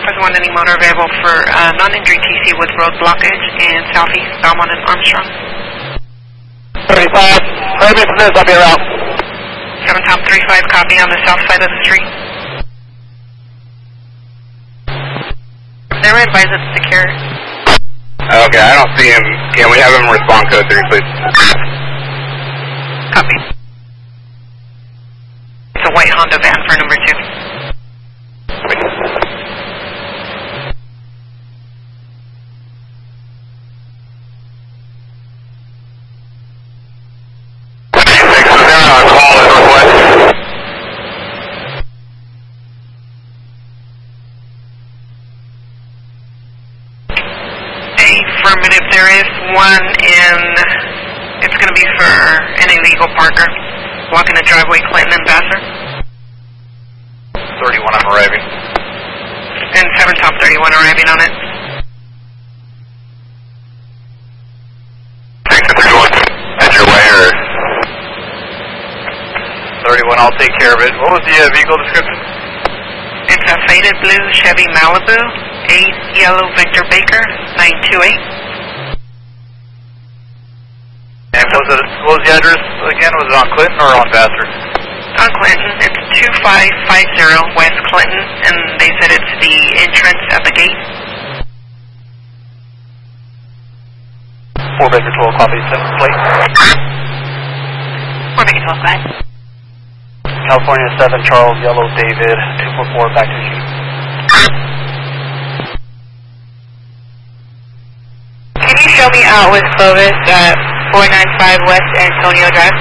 Southwest 1, any motor available for non-injury TC with road blockage in Southeast Belmont and Armstrong. 35, 30 minutes, I'll be around. 7 Tom 35, copy on the south side of the street. They're advised it's secure. Okay, I don't see him. Can we have him respond code 3, please? Copy. It's a white Honda van for number 2. Affirmative, there is one in, it's going to be for an illegal parker, blocking the driveway, Clinton and Vassar. 31, I'm arriving. And 7 Tom 31 arriving on it. Thanks, 31. At your way, or? 31, I'll take care of it. What was the vehicle description? It's a faded blue Chevy Malibu, 8 yellow Victor Baker, 928. And what was the address again? Was it on Clinton or on Vassar? On Clinton. It's 2550 West Clinton, and they said it's the entrance at the gate. 4 Baker 12, copy, 7 plate. 4 Baker 12, go ahead. California 7, Charles, Yellow, David, 244, back to you. Can you show me out with Clovis at 495 West Antonio Drive?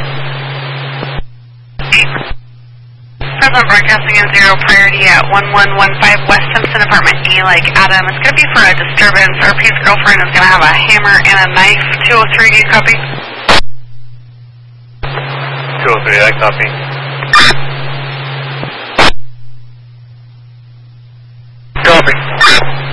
Present broadcasting in 0 priority at 1115 West Simpson Apartment E, like Adam. It's going to be for a disturbance. RP's girlfriend is going to have a hammer and a knife. 203, do you copy? 203, I copy. Copy.